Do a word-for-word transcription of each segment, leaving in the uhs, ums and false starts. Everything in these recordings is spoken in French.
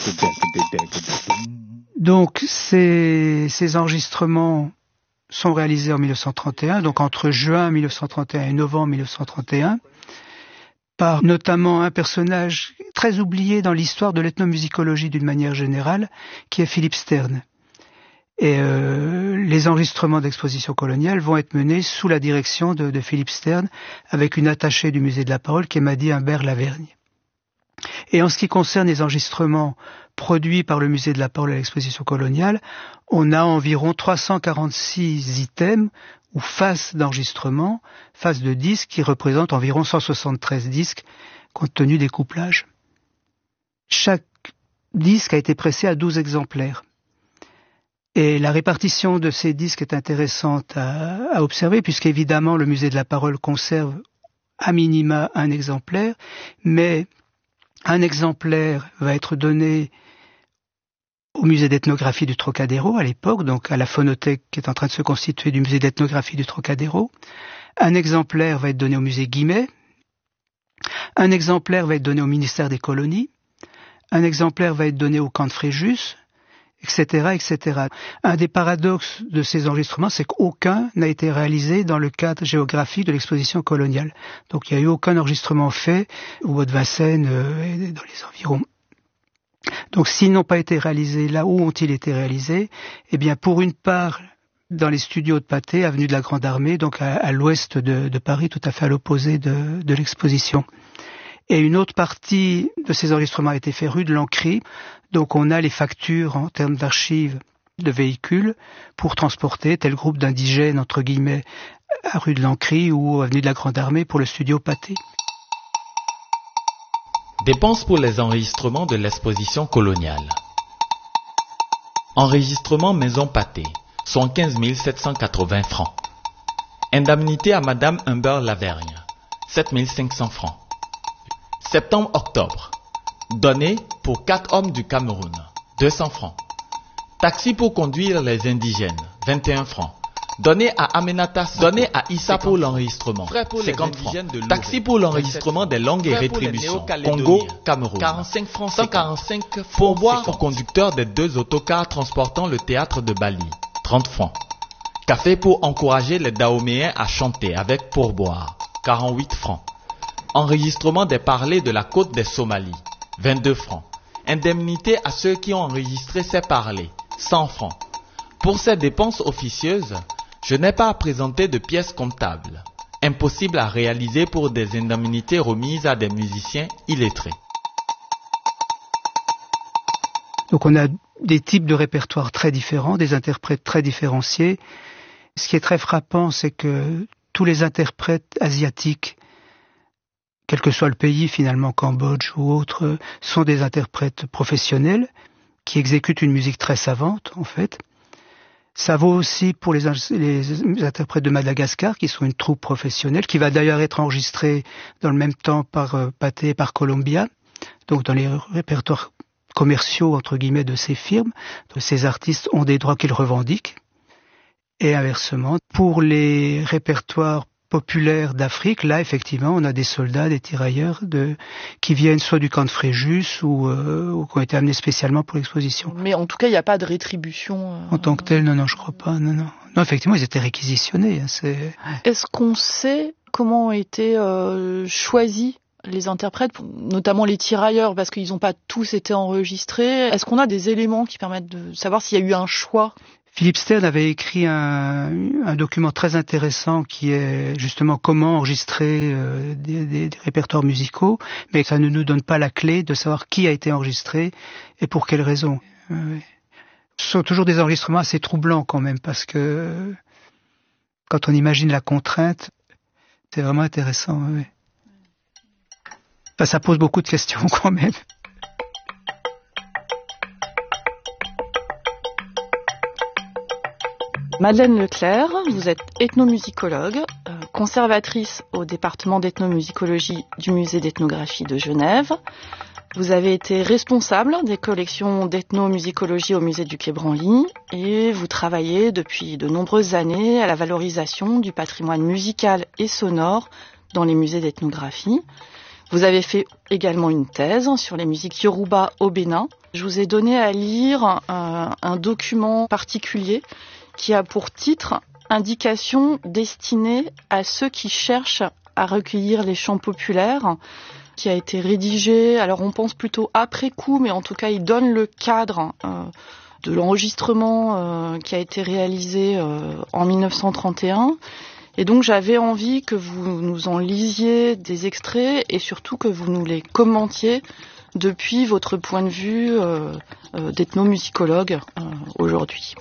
Donc ces, ces enregistrements sont réalisés en mille neuf cent trente et un, donc entre juin mille neuf cent trente et un et novembre mille neuf cent trente et un, par notamment un personnage très oublié dans l'histoire de l'ethnomusicologie d'une manière générale, qui est Philippe Stern. Et euh, les enregistrements d'exposition coloniale vont être menés sous la direction de, de Philippe Stern, avec une attachée du Musée de la Parole qui est Maddy Humbert-Lavergne. Et en ce qui concerne les enregistrements produits par le Musée de la Parole à l'exposition coloniale, on a environ trois cent quarante-six items ou faces d'enregistrement, faces de disques qui représentent environ cent soixante-treize disques compte tenu des couplages. Chaque disque a été pressé à douze exemplaires. Et la répartition de ces disques est intéressante à, à observer, puisqu'évidemment le Musée de la Parole conserve à minima un exemplaire, mais un exemplaire va être donné au musée d'ethnographie du Trocadéro à l'époque, donc à la phonothèque qui est en train de se constituer du musée d'ethnographie du Trocadéro. Un exemplaire va être donné au musée Guimet. Un exemplaire va être donné au ministère des colonies. Un exemplaire va être donné au camp de Fréjus, et cetera, et cetera. Un des paradoxes de ces enregistrements, c'est qu'aucun n'a été réalisé dans le cadre géographique de l'exposition coloniale. Donc il n'y a eu aucun enregistrement fait au Hauts-de-Vincennes euh, et dans les environs. Donc s'ils n'ont pas été réalisés là, où ont-ils été réalisés? Eh bien pour une part dans les studios de Patay, avenue de la Grande Armée, donc à, à l'ouest de, de Paris, tout à fait à l'opposé de, de l'exposition. Et une autre partie de ces enregistrements a été fait rue de l'Ancry. Donc on a les factures en termes d'archives de véhicules pour transporter tel groupe d'indigènes, entre guillemets, à rue de l'Ancry ou avenue de la Grande Armée pour le studio Patay. Dépenses pour les enregistrements de l'exposition coloniale. Enregistrement Maison Patay, soixante-quinze mille sept cent quatre-vingts francs. Indemnité à Madame Humbert-Lavergne, sept mille cinq cents francs. Septembre-octobre. Donné pour quatre hommes du Cameroun, deux cents francs. Taxi pour conduire les indigènes, vingt et un francs. Donné à Aminata, donné à Issa pour l'enregistrement, cinquante francs. Taxi pour l'enregistrement des langues et rétributions, Congo, Cameroun, quarante-cinq francs. cent quarante-cinq pourboire au conducteur des deux autocars transportant le théâtre de Bali, trente francs. Café pour encourager les Dahoméens à chanter avec pourboire, quarante-huit francs. Enregistrement des parlers de la côte des Somalies, vingt-deux francs. Indemnité à ceux qui ont enregistré ces parlers, cent francs. Pour ces dépenses officieuses, je n'ai pas à présenter de pièces comptables. Impossible à réaliser pour des indemnités remises à des musiciens illettrés. Donc on a des types de répertoires très différents, des interprètes très différenciés. Ce qui est très frappant, c'est que tous les interprètes asiatiques, quel que soit le pays, finalement, Cambodge ou autre, sont des interprètes professionnels qui exécutent une musique très savante, en fait. Ça vaut aussi pour les, les interprètes de Madagascar, qui sont une troupe professionnelle, qui va d'ailleurs être enregistrée dans le même temps par euh, Patay et par Columbia, donc dans les répertoires commerciaux, entre guillemets, de ces firmes. Donc, ces artistes ont des droits qu'ils revendiquent. Et inversement, pour les répertoires populaires d'Afrique, là, effectivement, on a des soldats, des tirailleurs de, qui viennent soit du camp de Fréjus ou, euh, ou qui ont été amenés spécialement pour l'exposition. Mais en tout cas, il n'y a pas de rétribution. Euh... En tant que tel, non, non, je crois pas, non, non. Non, effectivement, ils étaient réquisitionnés. Hein, c'est... Est-ce qu'on sait comment ont été euh, choisis les interprètes, notamment les tirailleurs, parce qu'ils n'ont pas tous été enregistrés? Est-ce qu'on a des éléments qui permettent de savoir s'il y a eu un choix? Philippe Stern avait écrit un, un document très intéressant qui est justement comment enregistrer euh, des, des, des répertoires musicaux, mais ça ne nous donne pas la clé de savoir qui a été enregistré et pour quelles raisons. Euh, ce sont toujours des enregistrements assez troublants quand même, parce que quand on imagine la contrainte, c'est vraiment intéressant. Ouais. Enfin, ça pose beaucoup de questions quand même. Madeleine Leclerc, vous êtes ethnomusicologue, euh, conservatrice au département d'ethnomusicologie du musée d'ethnographie de Genève. Vous avez été responsable des collections d'ethnomusicologie au musée du Quai Branly et vous travaillez depuis de nombreuses années à la valorisation du patrimoine musical et sonore dans les musées d'ethnographie. Vous avez fait également une thèse sur les musiques yoruba au Bénin Je vous ai donné à lire un, un document particulier qui a pour titre « Indications destinées à ceux qui cherchent à recueillir les chants populaires », qui a été rédigé, alors on pense plutôt après coup, mais en tout cas il donne le cadre euh, de l'enregistrement euh, qui a été réalisé euh, en mille neuf cent trente et un. Et donc j'avais envie que vous nous en lisiez des extraits et surtout que vous nous les commentiez depuis votre point de vue euh, euh, d'ethnomusicologue euh, aujourd'hui.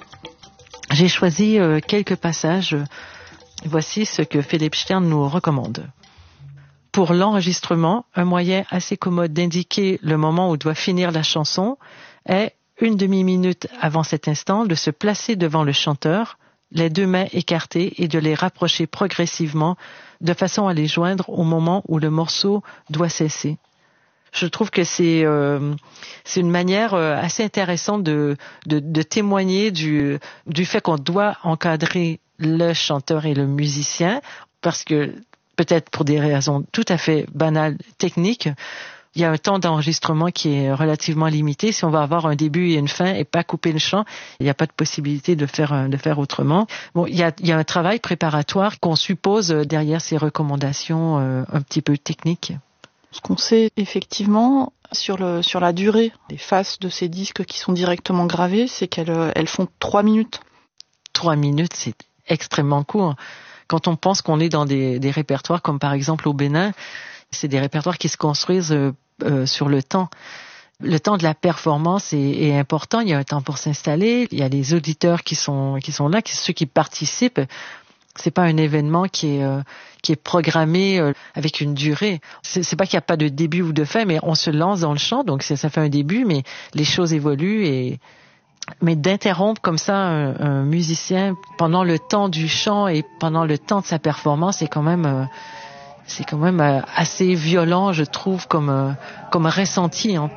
J'ai choisi euh, quelques passages. Voici ce que Philippe Stern nous recommande. Pour l'enregistrement, un moyen assez commode d'indiquer le moment où doit finir la chanson est, une demi-minute avant cet instant, de se placer devant le chanteur, les deux mains écartées et de les rapprocher progressivement de façon à les joindre au moment où le morceau doit cesser. Je trouve que c'est euh, c'est une manière euh, assez intéressante de de, de témoigner du du fait qu'on doit encadrer le chanteur et le musicien, parce que peut-être pour des raisons tout à fait banales, techniques, il y a un temps d'enregistrement qui est relativement limité. Si on va avoir un début et une fin et pas couper le chant, il n'y a pas de possibilité de faire de faire autrement. Bon, il y a il y a un travail préparatoire qu'on suppose derrière ces recommandations euh, un petit peu techniques. Ce qu'on sait effectivement sur le sur la durée des faces de ces disques qui sont directement gravés, c'est qu'elles elles font trois minutes. Trois minutes, c'est extrêmement court. Quand on pense qu'on est dans des, des répertoires comme par exemple au Bénin, c'est des répertoires qui se construisent euh, euh, sur le temps. Le temps de la performance est, est important. Il y a un temps pour s'installer. Il y a les auditeurs qui sont qui sont là, qui, ceux qui participent. C'est pas un événement qui est euh, qui est programmé euh, avec une durée. C'est, c'est pas qu'il y a pas de début ou de fin, mais on se lance dans le chant, donc ça, ça fait un début, mais les choses évoluent et mais d'interrompre comme ça un, un musicien pendant le temps du chant et pendant le temps de sa performance, c'est quand même euh, c'est quand même euh, assez violent, je trouve, comme euh, comme ressenti, hein.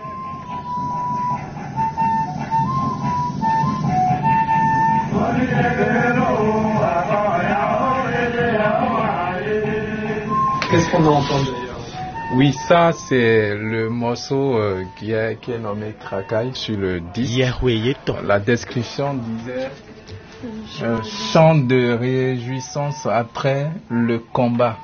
Qu'est-ce qu'on a entendu d'ailleurs? Oui, ça c'est le morceau euh, qui, est, qui est nommé Tracaille sur le disque. La description disait un chant de réjouissance après le combat.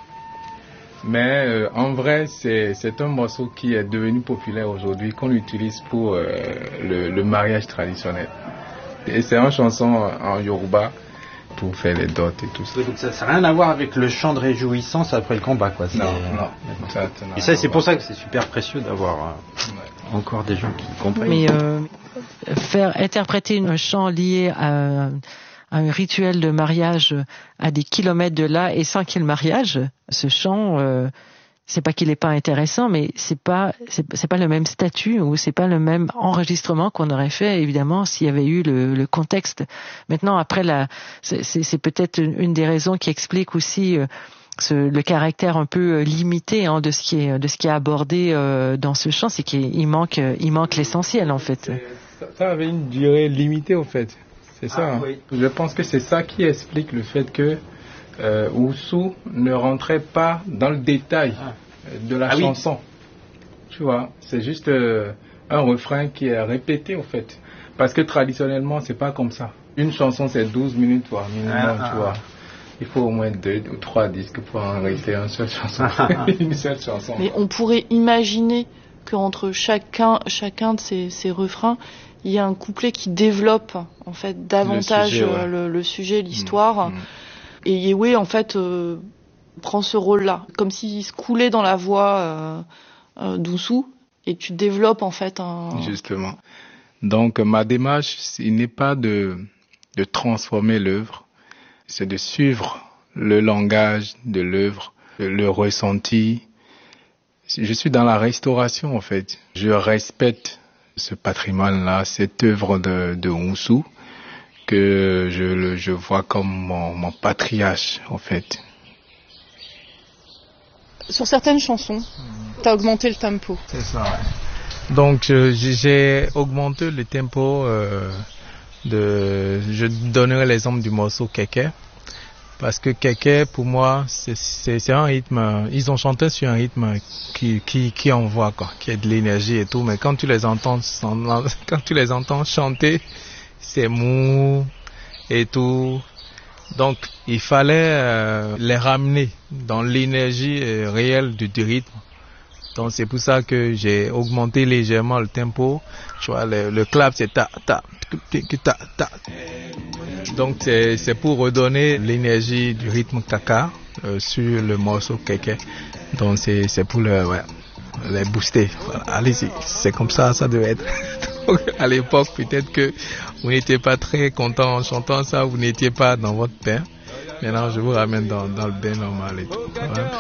Mais euh, en vrai, c'est, c'est un morceau qui est devenu populaire aujourd'hui, qu'on utilise pour euh, le, le mariage traditionnel. Et c'est une chanson en Yoruba pour faire les dots et tout ça. Oui, donc ça n'a rien à voir avec le chant de réjouissance après le combat, quoi. C'est, non, euh, non. Ça, ça et ça, c'est pour ça que c'est super précieux d'avoir euh, ouais. encore des gens qui comprennent. Mais euh, faire interpréter un chant lié à, à un rituel de mariage à des kilomètres de là et sans qu'il y ait le mariage, ce chant, euh, c'est pas qu'il est pas intéressant, mais c'est pas c'est, c'est pas le même statut ou c'est pas le même enregistrement qu'on aurait fait évidemment s'il y avait eu le, le contexte. Maintenant, après la, c'est, c'est, c'est peut-être une des raisons qui explique aussi euh, ce, le caractère un peu limité hein, de ce qui est de ce qui est abordé euh, dans ce chant, c'est qu'il manque il manque l'essentiel en fait. Ça, ça avait une durée limitée en fait. C'est ça. Ah, hein. oui. Je pense que c'est ça qui explique le fait que euh, Oussou ne rentrait pas dans le détail ah. de la ah, chanson. Oui. Tu vois, c'est juste euh, un refrain qui est répété en fait. Parce que traditionnellement, c'est pas comme ça. Une chanson, c'est douze minutes, voire minimum, ah, tu vois. Il faut au moins deux ou trois disques pour enregistrer une seule chanson. une seule chanson. Mais on pourrait imaginer qu'entre chacun, chacun de ces, ces refrains, il y a un couplet qui développe en fait davantage le sujet, ouais. le, le sujet l'histoire. Mmh, mmh. Et Yehoué, en fait, euh, prend ce rôle-là, comme s'il se coulait dans la voix euh, euh, d'Oussou, et tu développes en fait un... Justement. Donc, ma démarche, il n'est pas de, de transformer l'œuvre, c'est de suivre le langage de l'œuvre, le, le ressenti. Je suis dans la restauration, en fait. Je respecte ce patrimoine-là, cette œuvre de, de Oussou, que je, je vois comme mon, mon patriarche, en fait. Sur certaines chansons, mmh. tu as augmenté le tempo. C'est ça, ouais. Donc, je, j'ai augmenté le tempo. Euh, de, je donnerai l'exemple du morceau Kéké, Parce que Kéké, pour moi, c'est, c'est, c'est un rythme, ils ont chanté sur un rythme qui, qui, qui envoie, quoi, qui a de l'énergie et tout, mais quand tu les entends, quand tu les entends chanter, c'est mou et tout. Donc, il fallait euh, les ramener dans l'énergie euh, réelle du, du rythme. Donc, c'est pour ça que j'ai augmenté légèrement le tempo. Tu vois, le, le clap, c'est ta, ta, ta, ta. Donc, c'est, c'est pour redonner l'énergie du rythme Kaka euh, sur le morceau Kéké. Donc, c'est, c'est pour le, ouais, les booster. Voilà, allez-y, c'est comme ça, ça devait être. Donc, à l'époque, peut-être que vous n'étiez pas très content en chantant ça, vous n'étiez pas dans votre bain. Maintenant, je vous ramène dans, dans le bain normal et tout. Ouais.